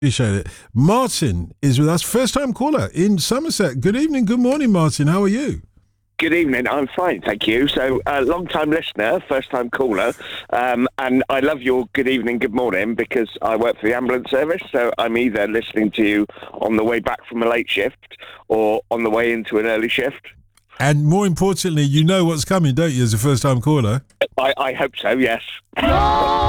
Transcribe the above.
Appreciate it. Martin is with us, first time caller in Somerset. Good evening, good morning, Martin. How are you? Good evening. I'm fine, thank you. So, long-time listener, first-time caller, and I love your good evening, good morning, because I work for the ambulance service, so I'm either listening to you on the way back from a late shift or on the way into an early shift. And more importantly, you know what's coming, don't you, as a first time caller? I hope so, yes.